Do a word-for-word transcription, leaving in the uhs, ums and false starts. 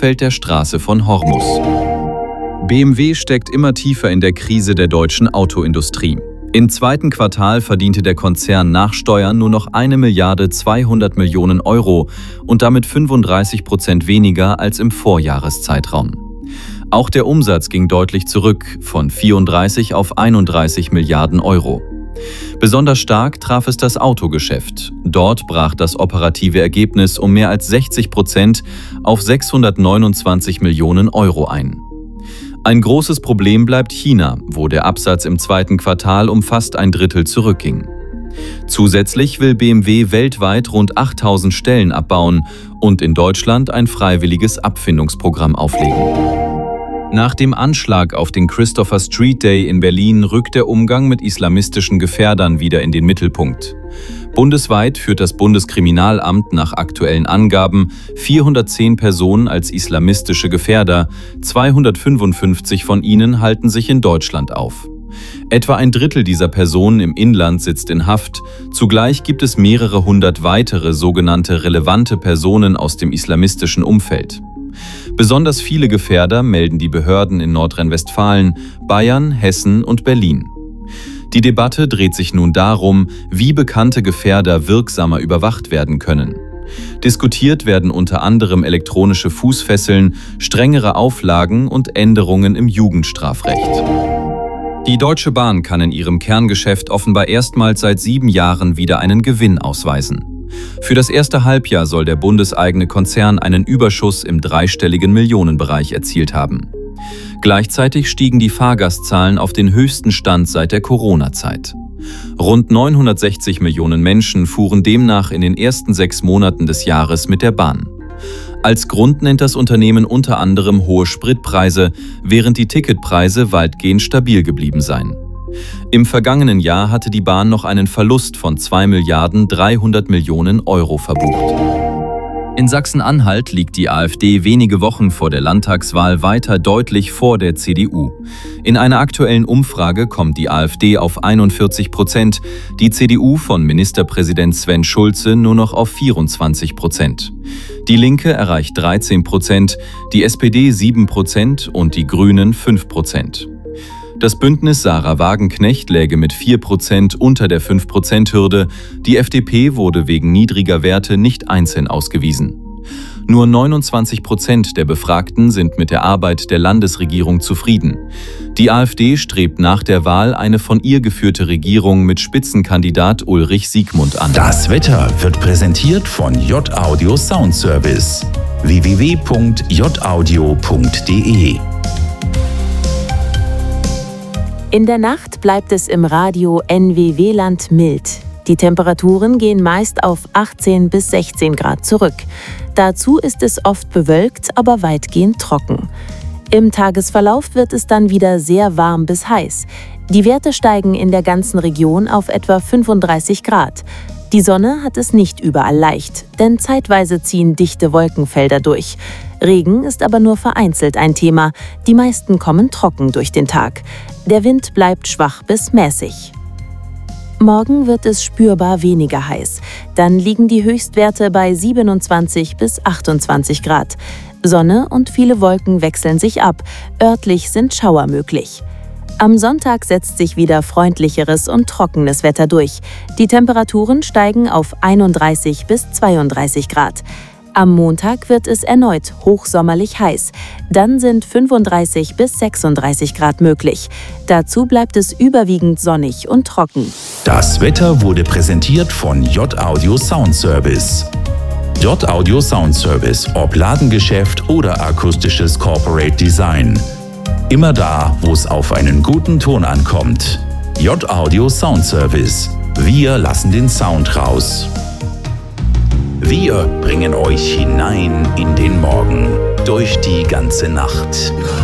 Umfeld der Straße von Hormuz. B M W steckt immer tiefer in der Krise der deutschen Autoindustrie. Im zweiten Quartal verdiente der Konzern nach Steuern nur noch eine Milliarde zweihundert Millionen Euro und damit fünfunddreißig Prozent weniger als im Vorjahreszeitraum. Auch der Umsatz ging deutlich zurück, von vierunddreißig auf einunddreißig Milliarden Euro. Besonders stark traf es das Autogeschäft. Dort brach das operative Ergebnis um mehr als sechzig Prozent auf sechshundertneunundzwanzig Millionen Euro ein. Ein großes Problem bleibt China, wo der Absatz im zweiten Quartal um fast ein Drittel zurückging. Zusätzlich will B M W weltweit rund achttausend Stellen abbauen und in Deutschland ein freiwilliges Abfindungsprogramm auflegen. Nach dem Anschlag auf den Christopher Street Day in Berlin rückt der Umgang mit islamistischen Gefährdern wieder in den Mittelpunkt. Bundesweit führt das Bundeskriminalamt nach aktuellen Angaben vierhundertzehn Personen als islamistische Gefährder, zweihundertfünfundfünfzig von ihnen halten sich in Deutschland auf. Etwa ein Drittel dieser Personen im Inland sitzt in Haft, zugleich gibt es mehrere hundert weitere sogenannte relevante Personen aus dem islamistischen Umfeld. Besonders viele Gefährder melden die Behörden in Nordrhein-Westfalen, Bayern, Hessen und Berlin. Die Debatte dreht sich nun darum, wie bekannte Gefährder wirksamer überwacht werden können. Diskutiert werden unter anderem elektronische Fußfesseln, strengere Auflagen und Änderungen im Jugendstrafrecht. Die Deutsche Bahn kann in ihrem Kerngeschäft offenbar erstmals seit sieben Jahren wieder einen Gewinn ausweisen. Für das erste Halbjahr soll der bundeseigene Konzern einen Überschuss im dreistelligen Millionenbereich erzielt haben. Gleichzeitig stiegen die Fahrgastzahlen auf den höchsten Stand seit der Corona-Zeit. Rund neunhundertsechzig Millionen Menschen fuhren demnach in den ersten sechs Monaten des Jahres mit der Bahn. Als Grund nennt das Unternehmen unter anderem hohe Spritpreise, während die Ticketpreise weitgehend stabil geblieben seien. Im vergangenen Jahr hatte die Bahn noch einen Verlust von zwei Milliarden dreihundert Millionen Euro verbucht. In Sachsen-Anhalt liegt die AfD wenige Wochen vor der Landtagswahl weiter deutlich vor der C D U. In einer aktuellen Umfrage kommt die AfD auf einundvierzig Prozent, die C D U von Ministerpräsident Sven Schulze nur noch auf vierundzwanzig Prozent. Die Linke erreicht dreizehn Prozent, die S P D sieben Prozent und die Grünen fünf Prozent. Das Bündnis Sarah Wagenknecht läge mit vier Prozent unter der fünf Prozent Hürde, die F D P wurde wegen niedriger Werte nicht einzeln ausgewiesen. Nur neunundzwanzig Prozent der Befragten sind mit der Arbeit der Landesregierung zufrieden. Die AfD strebt nach der Wahl eine von ihr geführte Regierung mit Spitzenkandidat Ulrich Siegmund an. Das Wetter wird präsentiert von J-Audio Sound Service. w w w punkt j audio punkt d e In der Nacht bleibt es im Radio N W W-Land mild. Die Temperaturen gehen meist auf achtzehn bis sechzehn Grad zurück. Dazu ist es oft bewölkt, aber weitgehend trocken. Im Tagesverlauf wird es dann wieder sehr warm bis heiß. Die Werte steigen in der ganzen Region auf etwa fünfunddreißig Grad. Die Sonne hat es nicht überall leicht, denn zeitweise ziehen dichte Wolkenfelder durch. Regen ist aber nur vereinzelt ein Thema. Die meisten kommen trocken durch den Tag. Der Wind bleibt schwach bis mäßig. Morgen wird es spürbar weniger heiß. Dann liegen die Höchstwerte bei siebenundzwanzig bis achtundzwanzig Grad. Sonne und viele Wolken wechseln sich ab. Örtlich sind Schauer möglich. Am Sonntag setzt sich wieder freundlicheres und trockenes Wetter durch. Die Temperaturen steigen auf einunddreißig bis zweiunddreißig Grad. Am Montag wird es erneut hochsommerlich heiß. Dann sind fünfunddreißig bis sechsunddreißig Grad möglich. Dazu bleibt es überwiegend sonnig und trocken. Das Wetter wurde präsentiert von J-Audio Sound Service. J-Audio Sound Service, ob Ladengeschäft oder akustisches Corporate Design. Immer da, wo es auf einen guten Ton ankommt. J-Audio Sound Service. Wir lassen den Sound raus. Wir bringen euch hinein in den Morgen, durch die ganze Nacht.